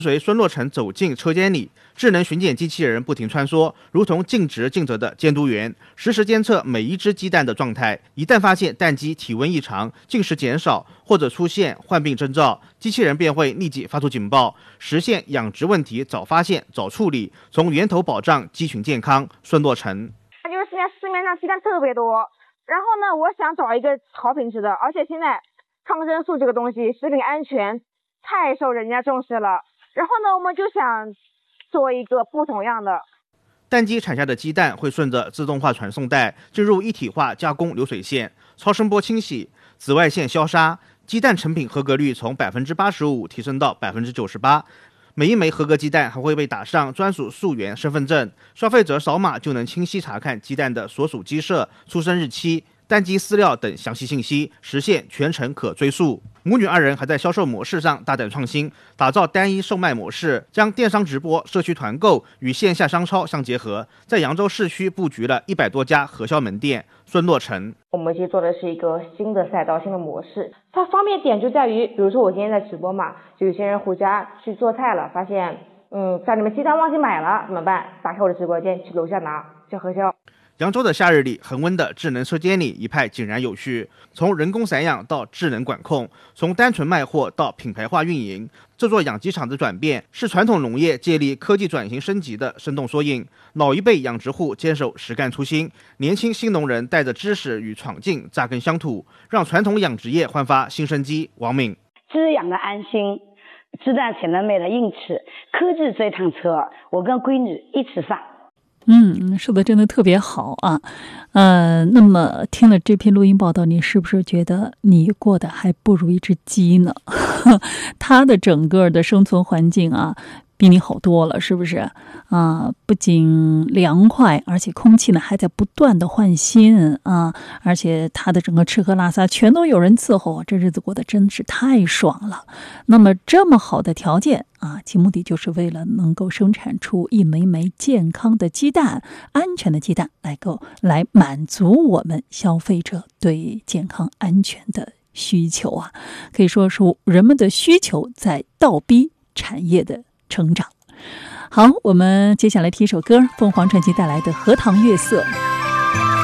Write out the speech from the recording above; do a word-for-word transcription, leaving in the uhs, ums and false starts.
随孙洛成走进车间里，智能巡检机器人不停穿梭，如同尽职尽责的监督员，实时监测每一只鸡蛋的状态。一旦发现蛋鸡体温异常、进食减少或者出现患病征兆，机器人便会立即发出警报，实现养殖问题早发现、早处理，从源头保障鸡群健康。孙洛成， 就是现在市面上鸡蛋特别多，然后呢，我想找一个好品质的，而且现在抗生素这个东西，食品安全太受人家重视了。然后呢，我们就想做一个不同样的。 蛋鸡产下的鸡蛋会顺着自动化传送带进入一体化加工流水线，超声波清洗、紫外线消杀，鸡蛋成品合格率从百分之八十五提升到百分之九十八。每一枚合格鸡蛋还会被打上专属溯源身份证，消费者扫码就能清晰查看鸡蛋的所属鸡舍、出生日期、蛋鸡饲料等详细信息，实现全程可追溯。母女二人还在销售模式上大胆创新，打造单一售卖模式，将电商直播、社区团购与线下商超相结合，在扬州市区布局了一百多家核销门店。孙洛成， 我们其实做的是一个新的赛道、新的模式，它方便点就在于，比如说我今天在直播嘛，就有些人回家去做菜了，发现嗯家里面鸡蛋忘记买了怎么办？打开我的直播间去楼下拿，叫核销。 扬州的夏日里，恒温的智能车间里一派井然有序。从人工散养到智能管控，从单纯卖货到品牌化运营，这座养鸡场的转变是传统农业借力科技转型升级的生动缩影。老一辈养殖户坚守实干初心，年轻新农人带着知识与闯劲扎根乡土，让传统养殖业焕发新生机。王敏， 滋养的安心，鸡蛋才能卖的硬气。科技这趟车，我跟闺女一起上。 嗯，说的真的特别好啊，呃，那么听了这篇录音报道，你是不是觉得你过得还不如一只鸡呢？它的整个的生存环境啊，比你好多了，是不是啊？不仅凉快，而且空气呢还在不断的换新啊，而且它的整个吃喝拉撒全都有人伺候，这日子过得真是太爽了。那么这么好的条件啊，其目的就是为了能够生产出一枚枚健康的鸡蛋、安全的鸡蛋，来够来满足我们消费者对健康安全的需求啊。可以说是人们的需求在倒逼产业的成长。好，我们接下来听一首歌，凤凰传奇带来的《荷塘月色》。